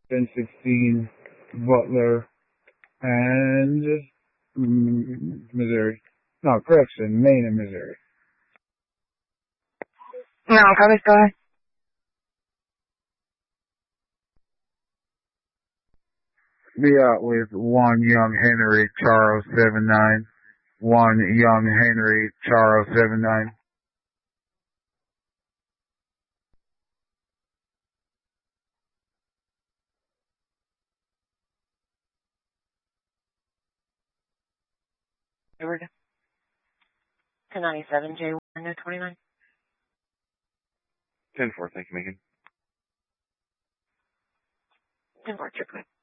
1016 Butler and Missouri. No, correction, Maine and Missouri. No, copy, go ahead. Be out with 1 Young Henry, Charles 79. 1 Young Henry, Charles 79. Here we go. 1097, J1, no 29. 10-4, thank you, Megan. 10-4, triple.